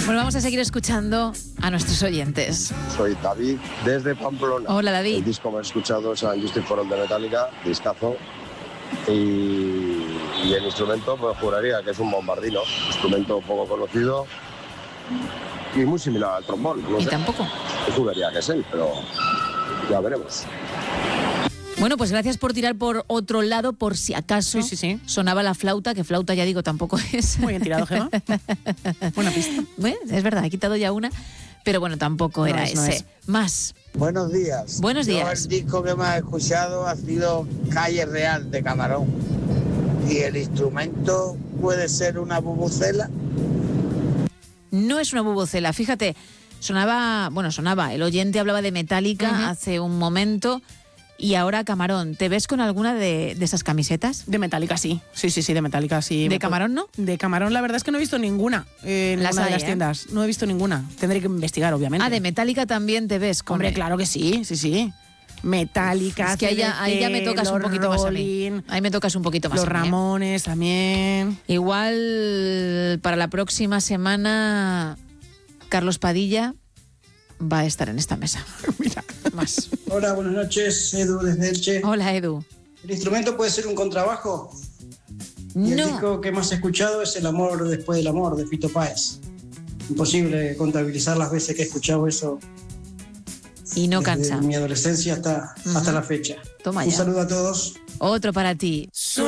Bueno, vamos a seguir escuchando a nuestros oyentes. Soy David, desde Pamplona. Hola, David. El disco que he escuchado es Unjustice for All de Metallica, discazo. Y el instrumento, pues juraría que es un bombardino. Instrumento poco conocido y muy similar al trombón. No Y sé. tampoco. Yo juraría que es él, pero ya veremos. Bueno, pues gracias por tirar por otro lado, por si acaso Sí. sonaba la flauta, que flauta ya digo tampoco es. Muy bien tirado, Gemma. Buena pista. Bueno, es verdad, he quitado ya una, pero bueno, tampoco era es, no ese. es. Más. Buenos días. Buenos Yo días. el disco que más he escuchado ha sido Calle Real de Camarón. Y el instrumento puede ser una bubucela. No es una bubucela, fíjate, sonaba, el oyente hablaba de Metallica hace un momento y ahora Camarón. ¿Te ves con alguna de esas camisetas? De Metallica, sí. Sí, de Metallica, sí. ¿De Camarón no? De Camarón, la verdad es que no he visto ninguna en Las ninguna de hay, las tiendas. No he visto ninguna. Tendré que investigar, obviamente. Ah, de Metallica también te ves con... Hombre, claro que sí. Metallica, Es que ahí ya me tocas un poquito más a mí. Ahí me tocas un poquito más Los a mí, ¿eh? Ramones también. Igual para la próxima semana Carlos Padilla va a estar en esta mesa. Mira, Más. Hola, buenas noches, Edu desde Elche. Hola, Edu. ¿El instrumento puede ser un contrabajo? Y el No. disco que más he escuchado es El amor después del amor, de Fito Páez. Imposible contabilizar las veces que he escuchado eso Y no desde cansa. mi adolescencia hasta la fecha. Toma Un ya. saludo a todos. Otro para ti.